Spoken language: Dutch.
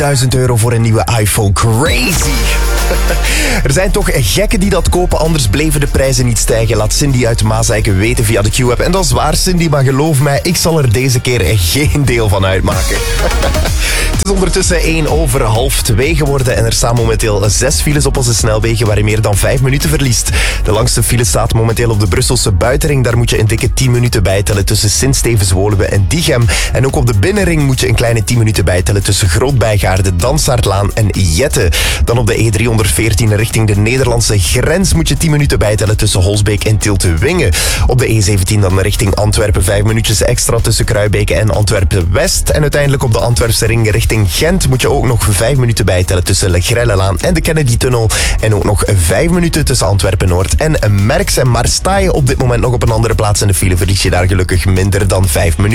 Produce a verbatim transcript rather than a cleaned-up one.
duizend euro voor een nieuwe iPhone. Crazy! Er zijn toch gekken die dat kopen, anders bleven de prijzen niet stijgen. Laat Cindy uit Maaseiken weten via de Q-app. En dat is waar, Cindy, maar geloof mij, ik zal er deze keer geen deel van uitmaken. Het is ondertussen één over half twee geworden en er staan momenteel zes files op onze snelwegen waar je meer dan vijf minuten verliest. De langste file staat momenteel op de Brusselse buitenring. Daar moet je een dikke tien minuten bijtellen tussen Sint-Stevens-Woluwe en Diegem. En ook op de binnenring moet je een kleine tien minuten bijtellen tussen Groot-Bijgaarde, Dansaardlaan en Jette. Dan op de E driehonderdveertien richting de Nederlandse grens moet je tien minuten bijtellen tussen Holsbeek en Tiltewingen. Op de E zeventien dan richting Antwerpen vijf minuutjes extra tussen Kruibeke en Antwerpen-West. En uiteindelijk op de Antwerpse ring richting Gent moet je ook nog vijf minuten bijtellen tussen Le Grellelaan en de Kennedy-tunnel. En ook nog vijf minuten tussen Antwerpen-Noord en Merks. En maar sta je op dit moment nog op een andere plaats in de file, verlies je daar gelukkig minder dan vijf minuten.